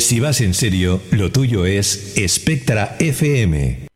Si vas en serio, lo tuyo es Spectra FM.